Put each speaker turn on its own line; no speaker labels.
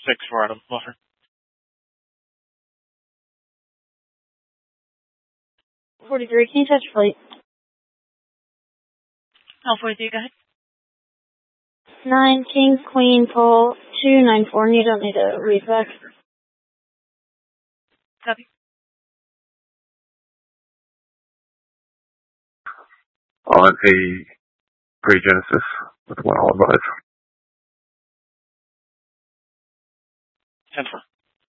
6-4 out of buffer.
43, can you touch flight?
43, go ahead.
9, King, Queen, Pole, 294, you don't need a read back.
Copy.
On a pre-Genesis with 1 all advised.
10-4.